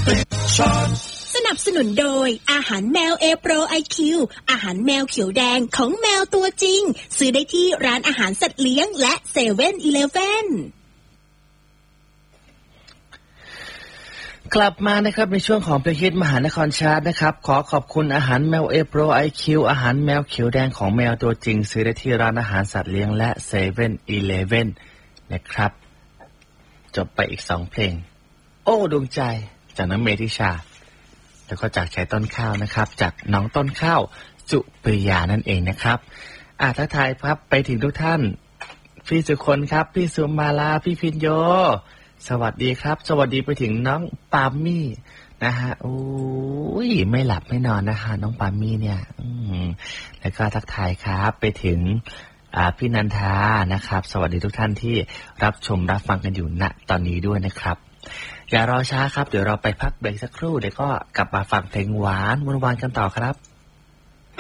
สนับสนุนโดยอาหารแมว A Pro IQ อาหารแมวเขียวแดงของแมวตัวจริงซื้อได้ที่ร้านอาหารสัตว์เลี้ยงและ7-Eleven กลับมานะครับในช่วงของเพลงฮิตมหานครชาร์ตนะครับขอขอบคุณอาหารแมว A Pro IQ อาหารแมวเขียวแดงของแมวตัวจริงซื้อได้ที่ร้านอาหารสัตว์เลี้ยงและ7-Elevenนะครับจบไปอีก2เพลงโอ้ดวงใจจากน้องเมธิชาแล้วก็จากชายต้นข้าวนะครับจากน้องต้นข้าวสุปริยานั่นเองนะครับทักทายครับไปถึงทุกท่านพี่สุคนครับพี่สุมาลาพี่พินโยสวัสดีครับสวัสดีไปถึงน้องปามี่นะฮะโอ้ยไม่หลับไม่นอนนะฮะน้องปามี่เนี่ยแล้วก็ทักทายครับไปถึงพี่นันทานะครับสวัสดีทุกท่านที่รับชมรับฟังกันอยู่ณตอนนี้ด้วยนะครับอย่ารอช้าครับเดี๋ยวเราไปพักเบรกสักครู่เดี๋ยวก็กลับมาฟังเพลงหวานวันๆกันต่อครับ